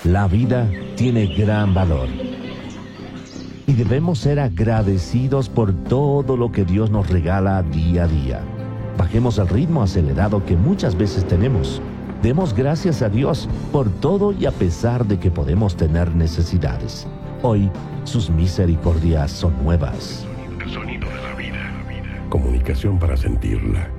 La vida tiene gran valor y debemos ser agradecidos por todo lo que Dios nos regala día a día. Bajemos el ritmo acelerado que muchas veces tenemos. Demos gracias a Dios por todo y a pesar de que podemos tener necesidades. Hoy, sus misericordias son nuevas. El sonido de la vida. Comunicación para sentirla.